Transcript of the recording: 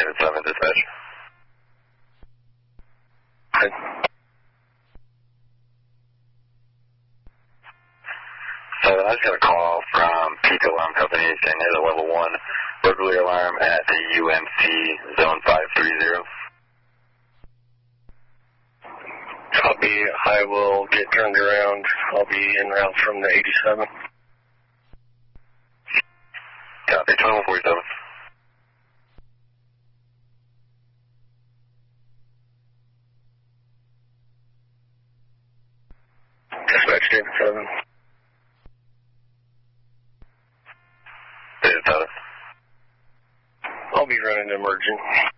David 7, dispatch. Okay. So I just got a call from Peak Alarm Company saying there's a level 1 burglary alarm at the UMC Zone 530. I will get turned around. I'll be en route from the 87. Copy, 2147. Dispatch David 7. David 7. I'll be running emergent.